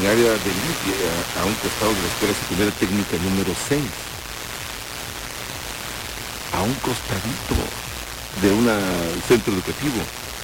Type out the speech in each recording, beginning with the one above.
en área de limpia, a un costado de la Escuela Secundaria Técnica número 6. A un costadito de un centro educativo.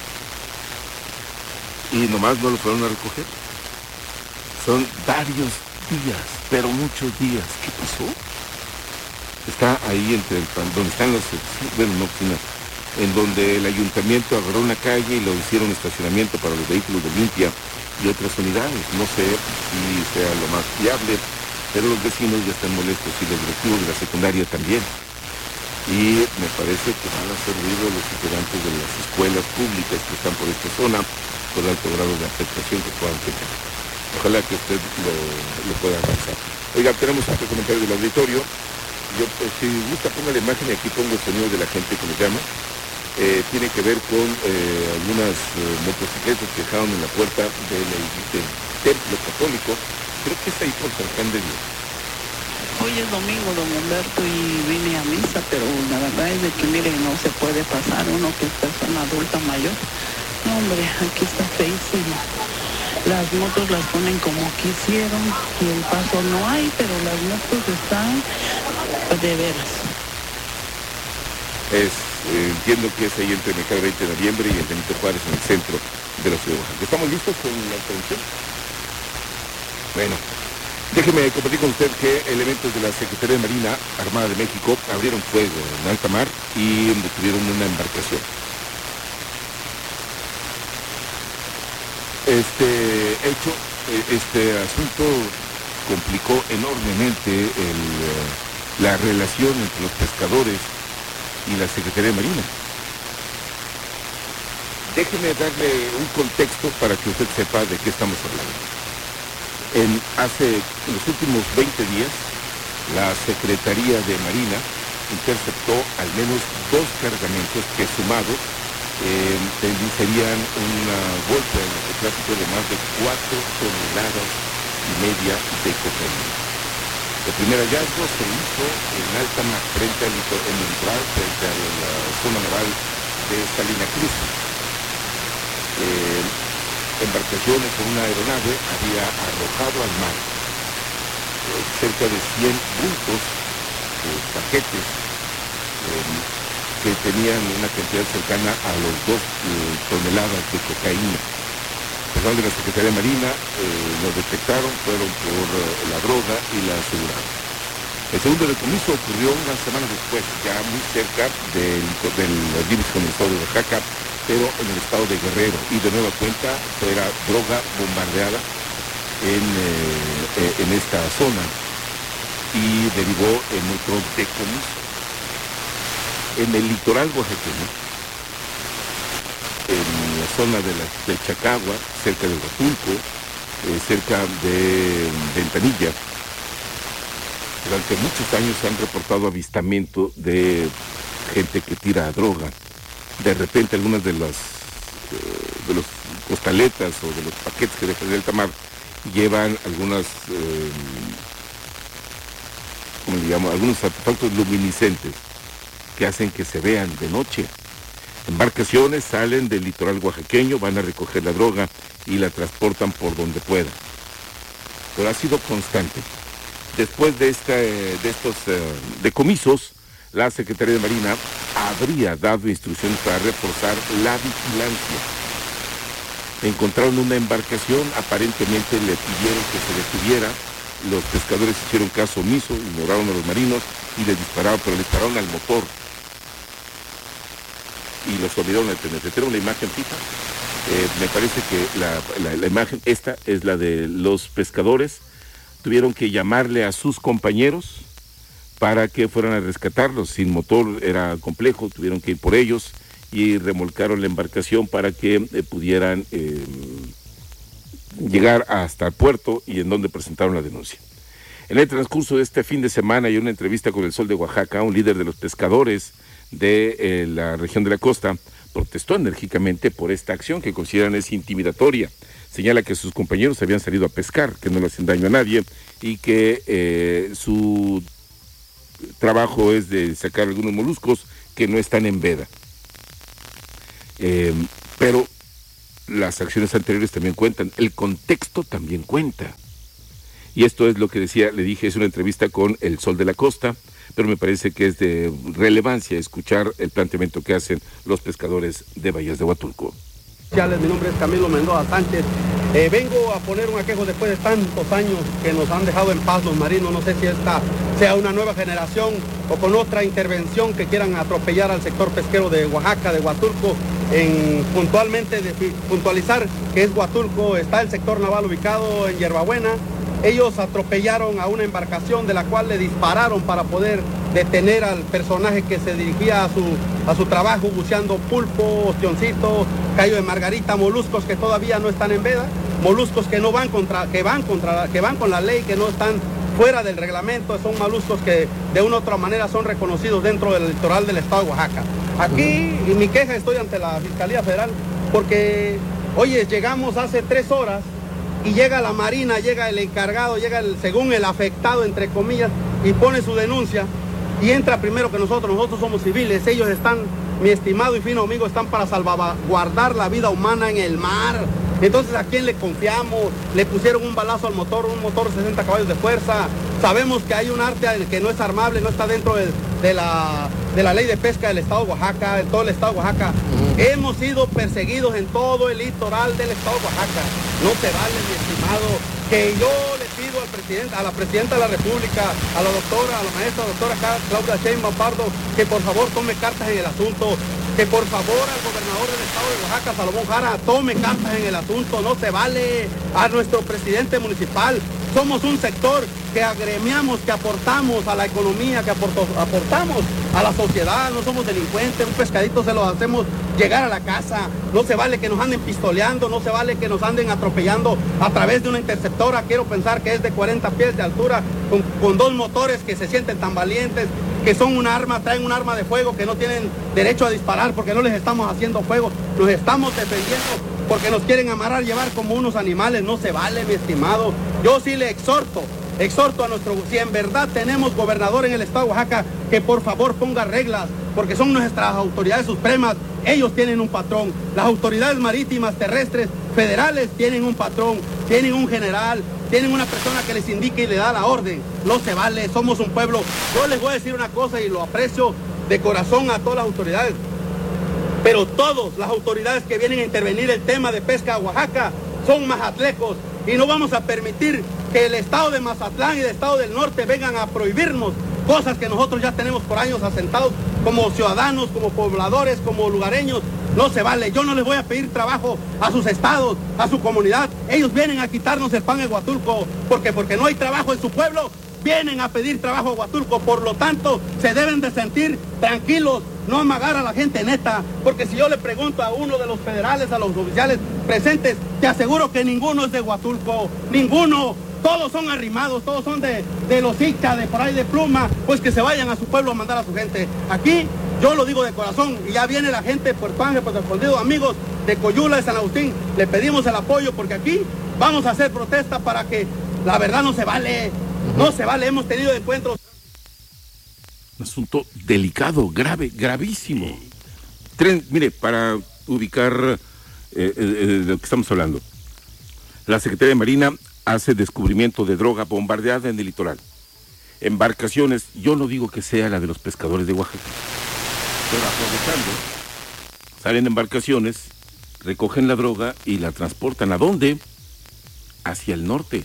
Y nomás no lo fueron a recoger. Son varios días, pero muchos días. ¿Qué pasó? Está ahí entre donde están los, bueno, no, en donde el ayuntamiento agarró una calle y lo hicieron estacionamiento para los vehículos de limpia y otras unidades. No sé si sea lo más viable, pero los vecinos ya están molestos y los directivos de la secundaria también. Y me parece que van a hacer ruido los estudiantes de las escuelas públicas que están por esta zona, por el alto grado de afectación que puedan tener. Ojalá que usted lo pueda avanzar. Oiga, tenemos otro comentario del auditorio. Yo, si gusta, ponga la imagen y aquí pongo el sonido de la gente que nos llama. Tiene que ver con algunas motocicletas que dejaron en la puerta del templo católico. Creo que está ahí por San Juan de Dios. Hoy es domingo, don Humberto, y vine a misa, pero la verdad es de que, mire, no se puede pasar uno que es persona adulta mayor. No, hombre, aquí está feísimo. Las motos las ponen como quisieron y el paso no hay, pero las motos están de veras. Entiendo que es ahí entre Mercado 20 de Noviembre y el Benito Juárez en el centro de la ciudad de Oaxaca. ¿Estamos listos con la intervención? Bueno. Déjeme compartir con usted que elementos de la Secretaría de Marina Armada de México abrieron fuego en alta mar y detuvieron una embarcación. Este asunto complicó enormemente la relación entre los pescadores y la Secretaría de Marina. Déjeme darle un contexto para que usted sepa de qué estamos hablando. En los últimos 20 días, la Secretaría de Marina interceptó al menos 2 cargamentos que sumados serían un golpe en el tráfico de más de 4,5 toneladas de cocaína. El primer hallazgo se hizo en alta mar, frente al litoral, frente a la zona naval de Salina Cruz. Embarcaciones con una aeronave había arrojado al mar cerca de 100 bultos, paquetes, que tenían una cantidad cercana a los 2 toneladas de cocaína. Personal de la Secretaría de Marina lo detectaron, fueron por la droga y la aseguraron. El segundo decomiso ocurrió una semana después, ya muy cerca del límite con el estado de Oaxaca, pero en el estado de Guerrero, y de nueva cuenta era droga bombardeada en esta zona y derivó en otro decomiso. En el litoral oaxaqueño, en la zona de Chacagua, cerca de Huatulco, cerca de Ventanilla, durante muchos años se han reportado avistamientos de gente que tira droga. De repente algunas de los costaletas o de los paquetes que dejan del mar llevan algunas, algunos artefactos luminiscentes que hacen que se vean de noche. Embarcaciones salen del litoral oaxaqueño, van a recoger la droga y la transportan por donde puedan. Pero ha sido constante. Después de estos decomisos, la Secretaría de Marina habría dado instrucciones para reforzar la vigilancia. Encontraron una embarcación, aparentemente le pidieron que se detuviera. Los pescadores hicieron caso omiso, ignoraron a los marinos y les dispararon, pero le dispararon al motor. Y los obligaron a detenerse. ¿Tenemos la imagen fija? Me parece que la imagen, esta es la de los pescadores. Tuvieron que llamarle a sus compañeros para que fueran a rescatarlos. Sin motor era complejo, tuvieron que ir por ellos y remolcaron la embarcación para que pudieran llegar hasta el puerto y en donde presentaron la denuncia. En el transcurso de este fin de semana y una entrevista con El Sol de Oaxaca, un líder de los pescadores de la región de la costa protestó enérgicamente por esta acción que consideran es intimidatoria. Señala que sus compañeros habían salido a pescar, que no le hacen daño a nadie y que su trabajo es de sacar algunos moluscos que no están en veda. Pero las acciones anteriores también cuentan, el contexto también cuenta. Y esto es lo que decía, le dije, es una entrevista con El Sol de la Costa, pero me parece que es de relevancia escuchar el planteamiento que hacen los pescadores de Bahías de Huatulco. Mi nombre es Camilo Mendoza Sánchez. Vengo a poner un aquejo después de tantos años que nos han dejado en paz los marinos. No sé si esta sea una nueva generación o con otra intervención que quieran atropellar al sector pesquero de Oaxaca, de Huatulco. Puntualizar que es Huatulco, está el sector naval ubicado en Hierbabuena. Ellos atropellaron a una embarcación de la cual le dispararon para poder detener al personaje que se dirigía a su trabajo buceando pulpo, ostioncito, callo de margarita, moluscos que todavía no están en veda, moluscos que no van que van con la ley, que no están fuera del reglamento, son moluscos que de una u otra manera son reconocidos dentro del litoral del estado de Oaxaca. Aquí, en mi queja, estoy ante la Fiscalía Federal porque, oye, llegamos hace 3 horas y llega la Marina, llega el encargado, según el afectado, entre comillas, y pone su denuncia y entra primero que nosotros somos civiles, ellos están, mi estimado y fino amigo, están para salvaguardar la vida humana en el mar. Entonces, ¿a quién le confiamos? Le pusieron un balazo al motor, un motor de 60 caballos de fuerza. Sabemos que hay un arte que no es armable, no está dentro de la ley de pesca del estado de Oaxaca, en todo el estado de Oaxaca. Hemos sido perseguidos en todo el litoral del estado de Oaxaca. No se vale, mi estimado, que yo le pido a la presidenta de la República, a la maestra doctora Claudia Sheinbaum Pardo, que por favor tome cartas en el asunto, que por favor al gobernador del estado de Oaxaca, Salomón Jara, tome cartas en el asunto. No se vale. A nuestro presidente municipal, somos un sector que agremiamos, que aportamos a la economía, que aportamos a la sociedad, no somos delincuentes, un pescadito se lo hacemos llegar a la casa. No se vale que nos anden pistoleando, no se vale que nos anden atropellando a través de una interceptora. Quiero pensar que es de 40 pies de altura, con 2 motores que se sienten tan valientes, que son un arma, traen un arma de fuego, que no tienen derecho a disparar porque no les estamos haciendo fuego, nos estamos defendiendo porque nos quieren amarrar, llevar como unos animales. No se vale, mi estimado. Yo sí le exhorto a si en verdad tenemos gobernador en el estado de Oaxaca, que por favor ponga reglas, porque son nuestras autoridades supremas, ellos tienen un patrón. Las autoridades marítimas, terrestres, federales tienen un patrón, tienen un general, tienen una persona que les indica y le da la orden. No se vale, somos un pueblo. Yo les voy a decir una cosa y lo aprecio de corazón a todas las autoridades, pero todas las autoridades que vienen a intervenir el tema de pesca a Oaxaca son mazatlecos, y no vamos a permitir que el estado de Mazatlán y el estado del norte vengan a prohibirnos cosas que nosotros ya tenemos por años asentados como ciudadanos, como pobladores, como lugareños. No se vale. Yo no les voy a pedir trabajo a sus estados, a su comunidad. Ellos vienen a quitarnos el pan en Huatulco porque no hay trabajo en su pueblo. Vienen a pedir trabajo a Huatulco, por lo tanto se deben de sentir tranquilos, no amagar a la gente neta, porque si yo le pregunto a uno de los federales, a los oficiales presentes, te aseguro que ninguno es de Huatulco, ninguno. Todos son arrimados, todos son de los Ixcha, de por ahí de Pluma, pues que se vayan a su pueblo a mandar a su gente. Aquí, yo lo digo de corazón, y ya viene la gente de Puerto Ángel, Puerto Escondido, amigos de Coyula, de San Agustín, le pedimos el apoyo porque aquí vamos a hacer protesta para que la verdad no se vale. No se vale, hemos tenido encuentros. Un asunto delicado, grave, gravísimo. Mire, para ubicar de lo que estamos hablando, la Secretaría de Marina hace descubrimiento de droga bombardeada en el litoral. Embarcaciones, yo no digo que sea la de los pescadores de Oaxaca, pero aprovechando, salen embarcaciones, recogen la droga y la transportan. ¿A dónde? Hacia el norte.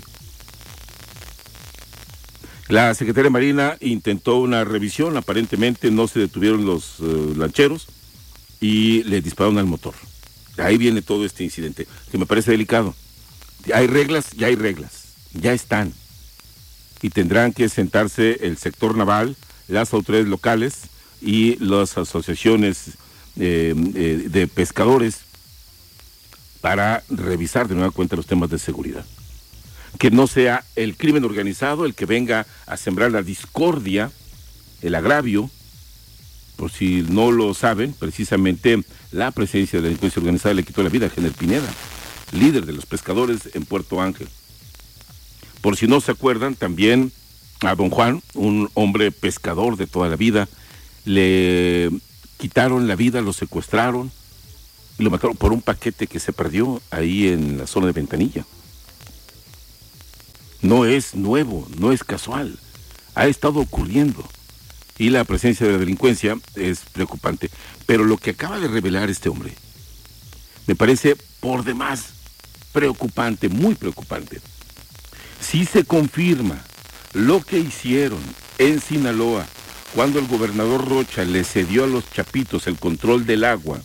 La Secretaría de Marina intentó una revisión, aparentemente no se detuvieron los lancheros y le dispararon al motor. Ahí viene todo este incidente, que me parece delicado. Hay reglas, ya están. Y tendrán que sentarse el sector naval, las autoridades locales y las asociaciones de pescadores para revisar de nueva cuenta los temas de seguridad. Que no sea el crimen organizado el que venga a sembrar la discordia, el agravio. Por si no lo saben, precisamente la presencia de la delincuencia organizada le quitó la vida a General Pineda, líder de los pescadores en Puerto Ángel. Por si no se acuerdan, también a don Juan, un hombre pescador de toda la vida, le quitaron la vida, lo secuestraron y lo mataron por un paquete que se perdió ahí en la zona de Ventanilla. No es nuevo, no es casual. Ha estado ocurriendo. Y la presencia de la delincuencia es preocupante. Pero lo que acaba de revelar este hombre me parece por demás preocupante, muy preocupante. Si se confirma lo que hicieron en Sinaloa cuando el gobernador Rocha le cedió a los chapitos el control del agua,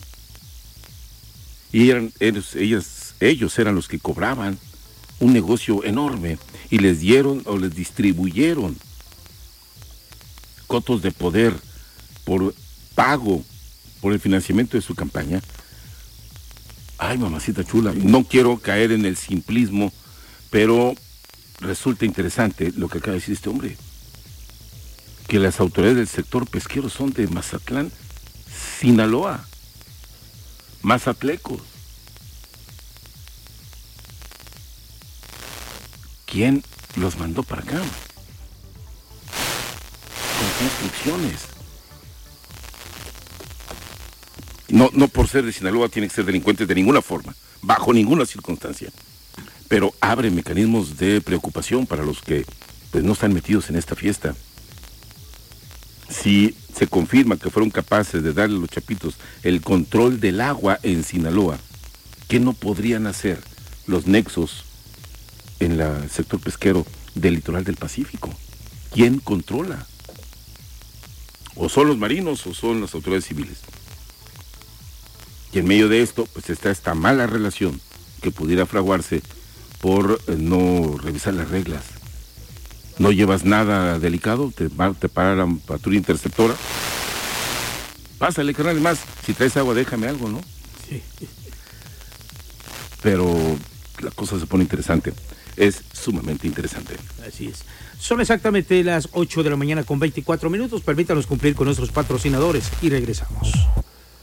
y ellos eran los que cobraban un negocio enorme y les dieron o les distribuyeron cotos de poder por pago por el financiamiento de su campaña. Ay, mamacita chula, no quiero caer en el simplismo, pero resulta interesante lo que acaba de decir este hombre, que las autoridades del sector pesquero son de Mazatlán, Sinaloa, mazatlecos. ¿Quién los mandó para acá? ¿Con qué instrucciones? No por ser de Sinaloa tienen que ser delincuentes de ninguna forma, bajo ninguna circunstancia. Pero abre mecanismos de preocupación para los que pues, no están metidos en esta fiesta. Si se confirma que fueron capaces de darle a los chapitos el control del agua en Sinaloa, ¿qué no podrían hacer los nexos en el sector pesquero del litoral del Pacífico? ¿Quién controla? ¿O son los marinos o son las autoridades civiles? Y en medio de esto, pues está esta mala relación que pudiera fraguarse por no revisar las reglas. No llevas nada delicado, te paran patrulla interceptora. Pásale, carnal, más, si traes agua déjame algo, ¿no? Sí. Pero la cosa se pone interesante. Es sumamente interesante. Así es. Son exactamente las 8 de la mañana con 24 minutos. Permítanos cumplir con nuestros patrocinadores y regresamos.